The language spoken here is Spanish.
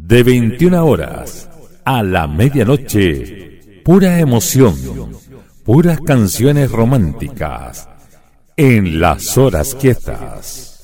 De 21 horas a la medianoche, pura emoción, puras canciones románticas en Las Horas Quietas.